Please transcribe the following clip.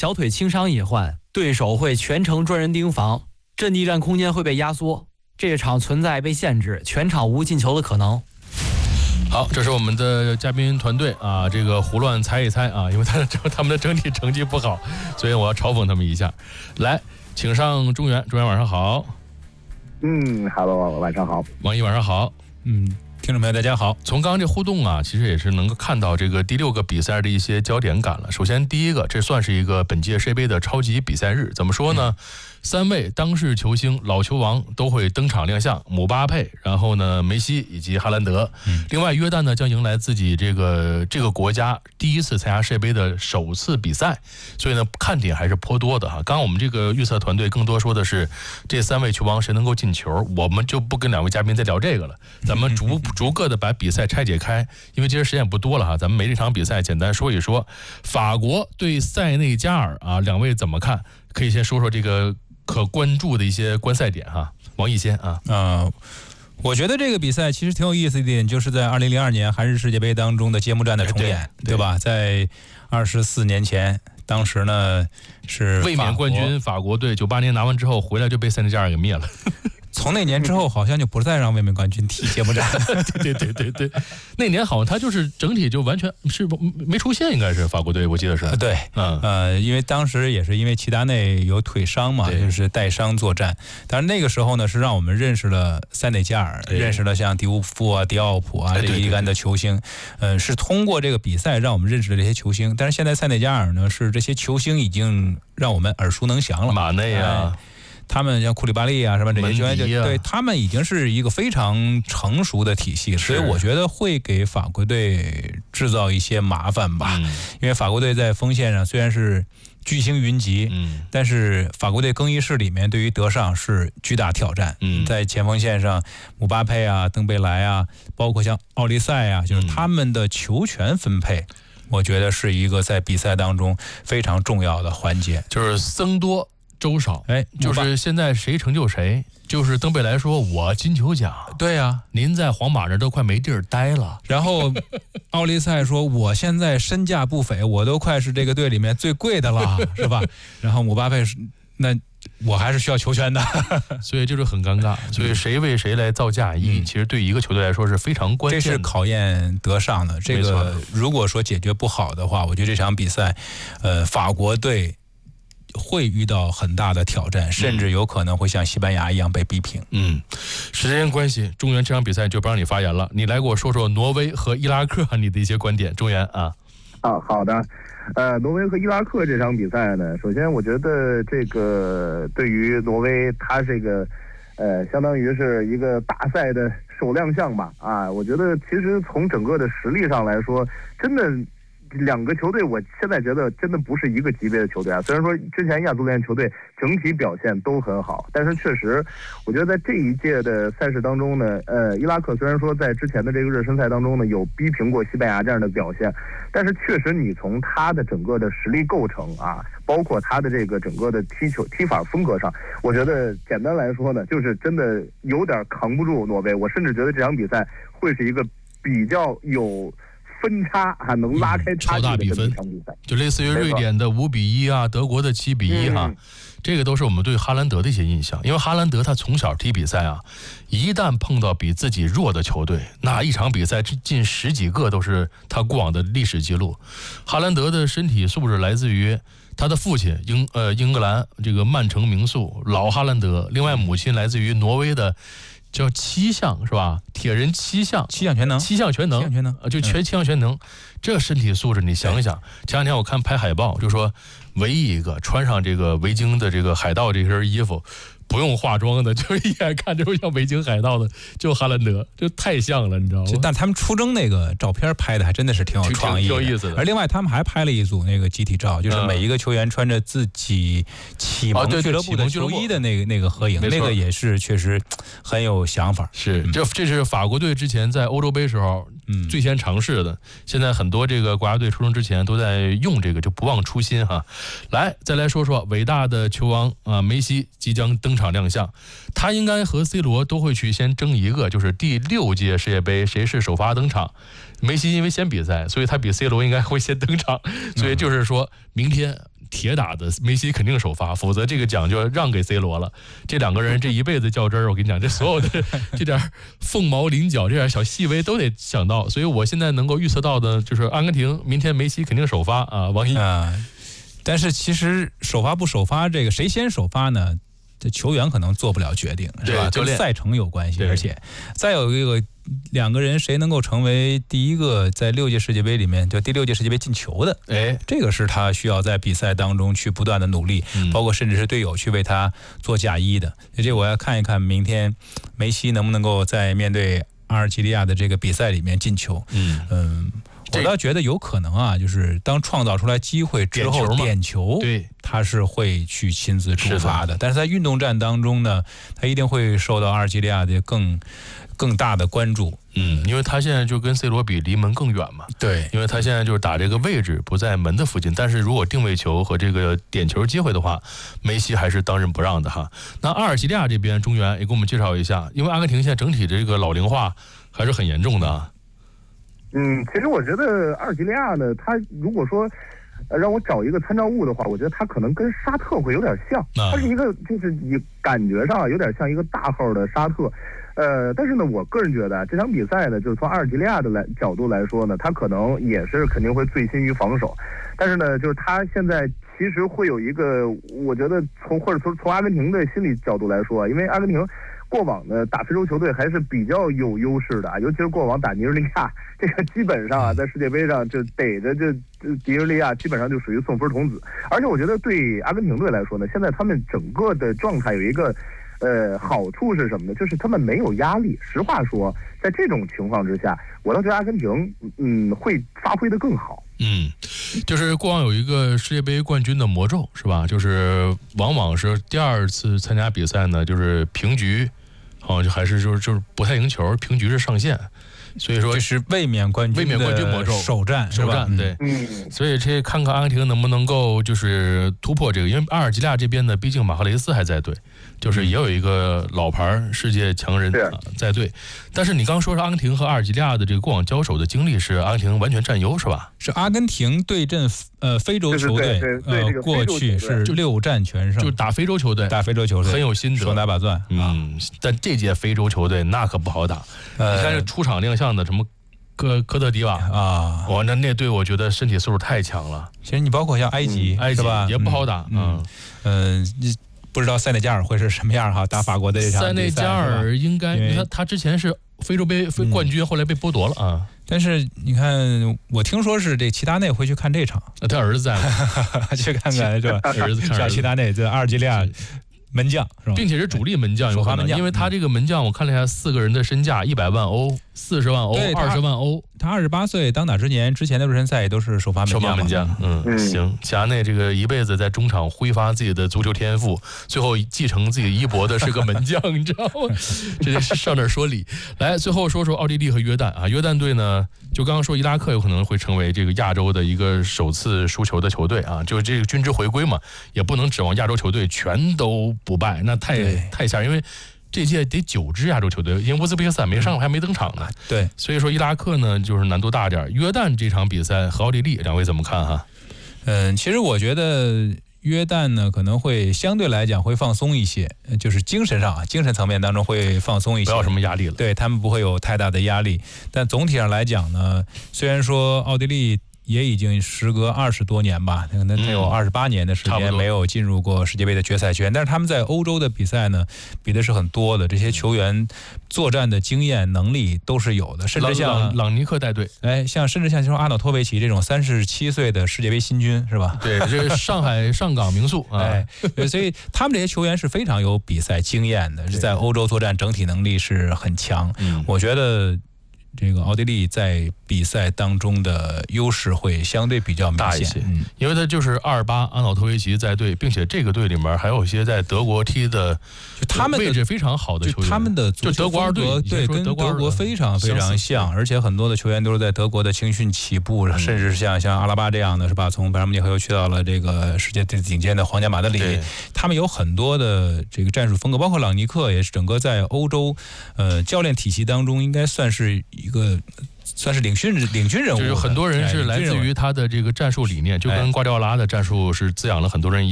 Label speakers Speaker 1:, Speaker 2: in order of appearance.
Speaker 1: 小腿轻伤隐患，对手会全程专人盯防，阵地战空间会被压缩，这场存在被限制，全场无进球的可能。
Speaker 2: 好，这是我们的嘉宾团队啊，这个胡乱猜一猜啊，因为他们的整体成绩不好，所以我要嘲讽他们一下。来，请上中原，中原晚上好。
Speaker 3: Hello， 晚上好。
Speaker 2: 王毅晚上好。
Speaker 4: 听众朋友大家好。
Speaker 2: 从刚刚这互动啊，其实也是能够看到这个第6个比赛的一些焦点感了。首先第一个，这算是一个本届世界杯的超级比赛日，怎么说呢？3位当世球星老球王都会登场亮相，姆巴佩，然后呢梅西以及哈兰德。另外约旦呢将迎来自己这个国家第一次参加世界杯的首次比赛，所以呢看点还是颇多的哈。刚刚我们这个预测团队更多说的是这3位球王谁能够进球，我们就不跟2位嘉宾再聊这个了，咱们逐个的把比赛拆解开，因为其实时间也不多了哈，咱们每这场比赛简单说一说。法国对塞内加尔啊，2位怎么看？可以先说说这个可关注的一些观赛点哈。王毅先啊。
Speaker 4: 我觉得这个比赛其实挺有意思的一点，就是在2002年韩日世界杯当中的揭幕战的重演，对吧？在24年前，当时呢是
Speaker 2: 卫冕冠军法国队98年拿完之后回来就被塞内加尔给灭了。
Speaker 4: 从那年之后，好像就不再让卫冕冠军踢揭幕战。
Speaker 2: 对，那年好像他就是整体就完全是没出现，应该是法国队，我记得是。
Speaker 4: 对，因为当时也是因为齐达内有腿伤嘛，就是带伤作战。但是那个时候呢，是让我们认识了塞内加尔，认识了像迪乌夫啊、迪奥普啊这一干的球星。是通过这个比赛让我们认识了这些球星。但是现在塞内加尔呢，是这些球星已经让我们耳熟能详了，
Speaker 2: 马内啊。
Speaker 4: 他们像库里巴利啊什么这些球员，对他们已经是一个非常成熟的体系，所以我觉得会给法国队制造一些麻烦吧。因为法国队在锋线上虽然是巨星云集，但是法国队更衣室里面对于德尚是巨大挑战。在前锋线上，姆巴佩啊、登贝莱啊，包括像奥利塞啊，就是他们的球权分配，我觉得是一个在比赛当中非常重要的环节，
Speaker 2: 就是僧多粥少，就是现在谁成就谁。就是登贝莱说我金球奖，
Speaker 4: 对呀，
Speaker 2: 您在皇马这都快没地儿待了。
Speaker 4: 然后奥利塞说我现在身价不菲，我都快是这个队里面最贵的了，是吧？然后姆巴佩那我还是需要球权的。
Speaker 2: 所以就是很尴尬，所以谁为谁来造价其实对一个球队来说是非常关键的，
Speaker 4: 这是考验德尚的。这个如果说解决不好的话，我觉得这场比赛法国队会遇到很大的挑战，甚至有可能会像西班牙一样被逼平。
Speaker 2: 时间关系，中原这场比赛就不让你发言了，你来给我说说挪威和伊拉克你的一些观点。中原啊。
Speaker 3: 好的。挪威和伊拉克这场比赛呢，首先我觉得这个对于挪威，它这个相当于是一个大赛的首亮相吧。我觉得其实从整个的实力上来说，真的2个球队，我现在觉得真的不是一个级别的球队啊。虽然说之前亚足联球队整体表现都很好，但是确实，我觉得在这一届的赛事当中呢，伊拉克虽然说在之前的这个热身赛当中呢有逼平过西班牙这样的表现，但是确实你从他的整个的实力构成包括他的这个整个的踢法风格上，我觉得简单来说呢，就是真的有点扛不住挪威。我甚至觉得这场比赛会是一个比较有分差能拉开差距的这么一场比赛，
Speaker 2: 就类似于瑞典的5-1啊，德国的7-1这个都是我们对哈兰德的一些印象。因为哈兰德他从小踢比赛一旦碰到比自己弱的球队，那一场比赛进10几个都是他过往的历史记录。哈兰德的身体素质来自于他的父亲英格兰这个曼城名宿老哈兰德，另外母亲来自于挪威的叫七项是吧？铁人七项
Speaker 4: 全能，
Speaker 2: 就七项全能，这身体素质你想想。前两天我看拍海报，就说唯一一个穿上这个维京的这个海盗这身衣服，不用化妆的，就是一眼看就像维京海盗的，就哈兰德，就太像了，你知道吗？
Speaker 4: 但他们出征那个照片拍的还真的是挺有创意的，
Speaker 2: 挺有意思的。
Speaker 4: 而另外他们还拍了一组那个集体照，就是每一个球员穿着自己启蒙俱乐部的球衣的那个合影，那个也是确实很有想法。
Speaker 2: 是，这是法国队之前在欧洲杯时候最先尝试的，现在很多这个国家队出征之前都在用这个，就不忘初心哈。来，再来说说伟大的球王梅西即将登场亮相，他应该和 C 罗都会去先争一个，就是第6届世界杯谁是首发登场。梅西因为先比赛，所以他比 C 罗应该会先登场，所以就是说明天铁打的梅西肯定首发，否则这个奖就要让给 C 罗了。这两个人这一辈子较真儿，我跟你讲，这所有的这点凤毛麟角、这点小细微都得想到。所以我现在能够预测到的就是阿根廷明天梅西肯定首发啊，王一
Speaker 4: 啊。但是其实首发不首发，这个谁先首发呢？这球员可能做不了决定，是吧？跟赛程有关系，而且再有一个两个人谁能够成为第一个在6届世界杯里面就第6届世界杯进球的，这个是他需要在比赛当中去不断的努力，包括甚至是队友去为他做嫁衣的。这我要看一看明天梅西能不能够在面对阿尔及利亚的这个比赛里面进球。我倒觉得有可能啊，就是当创造出来机会之后，点球，对，他是会去亲自出发的。但是在运动战当中呢，他一定会受到阿尔及利亚的更大的关注。
Speaker 2: 因为他现在就跟 C 罗比离门更远嘛。
Speaker 4: 对，
Speaker 2: 因为他现在就是打这个位置不在门的附近，但是如果定位球和这个点球机会的话，梅西还是当仁不让的哈。那阿尔及利亚这边中原也给我们介绍一下，因为阿根廷现在整体这个老龄化还是很严重的啊。
Speaker 3: 其实我觉得阿尔及利亚呢，他如果说让我找一个参照物的话，我觉得他可能跟沙特会有点像，他是一个就是以感觉上有点像一个大号的沙特。但是呢，我个人觉得这场比赛呢，就是从阿尔及利亚的角度来说呢，他可能也是肯定会醉心于防守，但是呢，就是他现在其实会有一个，我觉得从阿根廷的心理角度来说，因为阿根廷过往呢打非洲球队还是比较有优势的，尤其是过往打尼日利亚，这个基本上在世界杯上就逮着这尼日利亚基本上就属于送分童子。而且我觉得对阿根廷队来说呢，现在他们整个的状态有一个好处是什么呢？就是他们没有压力。实话说，在这种情况之下，我倒觉得阿根廷会发挥得更好。
Speaker 2: 就是过往有一个世界杯冠军的魔咒是吧？就是往往是第二次参加比赛呢，就是平局，就还是就是不太赢球，平局是上限。所以说
Speaker 4: 这是卫冕冠军
Speaker 2: 魔咒
Speaker 4: 首战
Speaker 2: 对，所以这看看阿根廷能不能够就是突破这个，因为阿尔及利亚这边呢，毕竟马赫雷斯还在队，就是也有一个老牌世界强人在队。但是你刚说是阿根廷和阿尔及利亚的这个过往交手的经历是阿根廷完全占优是吧？
Speaker 4: 是阿根廷对阵非洲球队，过去是6战全胜，
Speaker 2: 就打非洲球队很有心得，
Speaker 4: 手拿把攥。
Speaker 2: 但这届非洲球队那可不好打，你看这出场亮相的什么科特迪瓦啊，那队我觉得身体素质太强了。
Speaker 4: 其实你包括像埃及是吧，
Speaker 2: 也不好打。
Speaker 4: 不知道塞内加尔会是什么样哈？打法国的这场比赛，
Speaker 2: 塞内加尔应该他之前是非洲杯冠军，后来被剥夺了啊。
Speaker 4: 但是你看，我听说是这齐达内会去看这场，
Speaker 2: 他儿子在，
Speaker 4: 去看看是吧？
Speaker 2: 儿子看
Speaker 4: 齐达内在阿尔及利亚门将是吧？
Speaker 2: 并且是主力门将，有可能，因为他这个门将我看了一下，4个人的身价100万欧、40万欧、20万欧。他
Speaker 4: 28岁当打之年，之前的热身赛也都是首发门将。
Speaker 2: 行，齐达内这个一辈子在中场挥发自己的足球天赋，最后继承自己衣钵的是个门将，你知道吗？这是上这说理。来，最后说说奥地利和约旦啊，约旦队呢，就刚刚说伊拉克有可能会成为这个亚洲的一个首次输球的球队啊，就这个均值回归嘛，也不能指望亚洲球队全都不败，那太吓人，因为这届得9支亚洲球队，因为乌兹别克斯坦还没登场呢。
Speaker 4: 对，
Speaker 2: 所以说伊拉克呢就是难度大点。约旦这场比赛和奥地利，两位怎么看哈？
Speaker 4: 其实我觉得约旦呢可能会相对来讲会放松一些，就是精神层面当中会放松一些，
Speaker 2: 不要什么压力了。
Speaker 4: 对，他们不会有太大的压力。但总体上来讲呢，虽然说奥地利也已经时隔20多年吧，可能他有28年的时间没有进入过世界杯的决赛圈，但是他们在欧洲的比赛呢比的是很多的，这些球员作战的经验能力都是有的，甚至像
Speaker 2: 朗尼克带队，
Speaker 4: 甚至像阿瑙托维奇这种37岁的世界杯新军是吧？
Speaker 2: 对，这是上海上港名宿
Speaker 4: 所以他们这些球员是非常有比赛经验的，是在欧洲作战整体能力是很强。我觉得这个奥地利在比赛当中的优势会相对比较明显
Speaker 2: 大一些，因为他就是28阿瑙托维奇在队，并且这个队里面还有一些在德国踢的，
Speaker 4: 就他们
Speaker 2: 位置非常好的球员，
Speaker 4: 他们的
Speaker 2: 就德国二队，
Speaker 4: 对，跟德国非常非常像，而且很多的球员都是在德国的青训起步，甚至像阿拉巴这样的是吧？从拜仁慕尼黑又去到了这个世界最顶尖的皇家马德里，他们有很多的这个战术风格，包括朗尼克也是整个在欧洲教练体系当中应该算是一个算是领军人物，
Speaker 2: 就是很多人是来自于他的这个战术理念，就跟瓜迪奥拉的战术是滋养了很多人一样。